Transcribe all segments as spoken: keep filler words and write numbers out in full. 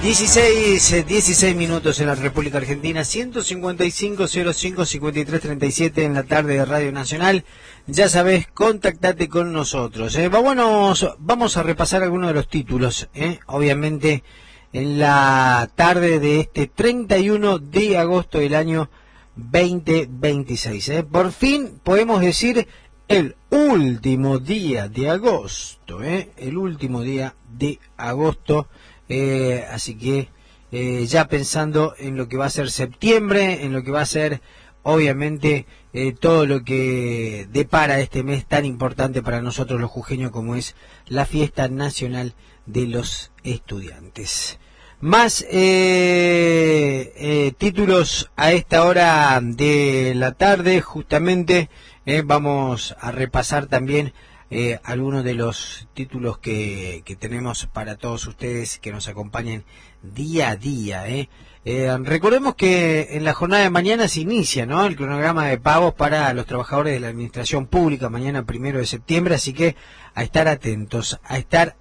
dieciséis, dieciséis minutos en la República Argentina, ciento cincuenta y cinco, cero cinco, cincuenta y tres, treinta y siete en la tarde de Radio Nacional. Ya sabés, contactate con nosotros. Eh, vamos, vamos a repasar algunos de los títulos, eh, obviamente, en la tarde de este treinta y uno de agosto del año veinte veintiséis. Eh. Por fin podemos decir el último día de agosto, eh, el último día de agosto. Eh, así que eh, ya pensando en lo que va a ser septiembre, en lo que va a ser obviamente eh, todo lo que depara este mes tan importante para nosotros los jujeños como es la fiesta nacional de los estudiantes. Más eh, eh, títulos a esta hora de la tarde, justamente eh, vamos a repasar también Eh, algunos de los títulos que, que tenemos para todos ustedes que nos acompañen día a día. ¿eh? Eh, recordemos que en la jornada de mañana se inicia, ¿no?, el cronograma de pagos para los trabajadores de la administración pública, mañana primero de septiembre, así que a estar atentos, a estar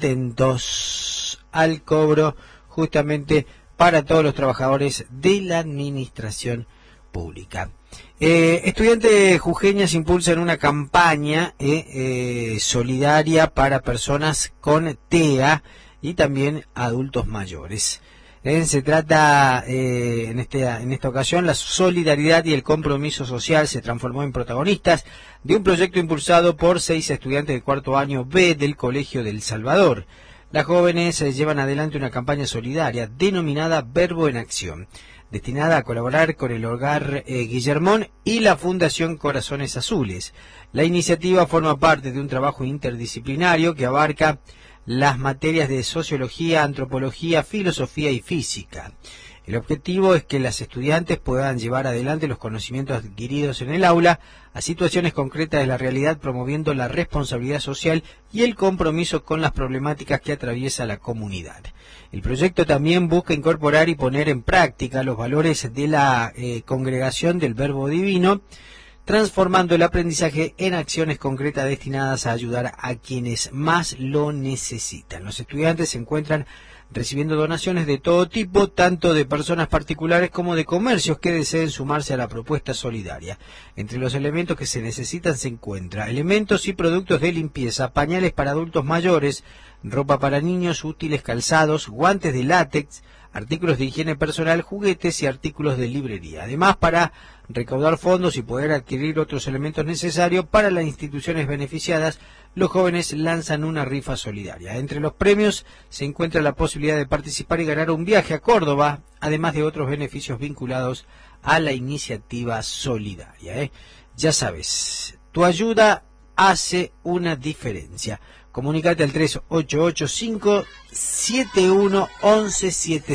atentos al cobro justamente para todos los trabajadores de la administración pública. Eh, estudiantes jujeñas impulsan una campaña eh, eh, solidaria para personas con T E A y también adultos mayores. Eh, se trata, eh, en, este, en esta ocasión, la solidaridad y el compromiso social se transformó en protagonistas de un proyecto impulsado por seis estudiantes del cuarto año B del Colegio del Salvador. Las jóvenes eh, llevan adelante una campaña solidaria denominada Verbo en Acción, destinada a colaborar con el Hogar eh, Guillermón y la Fundación Corazones Azules. La iniciativa forma parte de un trabajo interdisciplinario que abarca las materias de sociología, antropología, filosofía y física. El objetivo es que las estudiantes puedan llevar adelante los conocimientos adquiridos en el aula a situaciones concretas de la realidad, promoviendo la responsabilidad social y el compromiso con las problemáticas que atraviesa la comunidad. El proyecto también busca incorporar y poner en práctica los valores de la eh, congregación del Verbo Divino, transformando el aprendizaje en acciones concretas destinadas a ayudar a quienes más lo necesitan. Los estudiantes se encuentran recibiendo donaciones de todo tipo, tanto de personas particulares como de comercios que deseen sumarse a la propuesta solidaria. Entre los elementos que se necesitan se encuentra elementos y productos de limpieza, pañales para adultos mayores, ropa para niños, útiles, calzados, guantes de látex, artículos de higiene personal, juguetes y artículos de librería. Además, para recaudar fondos y poder adquirir otros elementos necesarios para las instituciones beneficiadas, los jóvenes lanzan una rifa solidaria. Entre los premios se encuentra la posibilidad de participar y ganar un viaje a Córdoba, además de otros beneficios vinculados a la iniciativa solidaria. ¿eh? Ya sabes, tu ayuda hace una diferencia. Comunicate al tres ocho ocho cinco siete uno once setenta y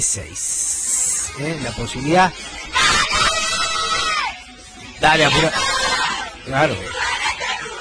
seis. ¿Eh? La posibilidad. Dale, apura. Claro.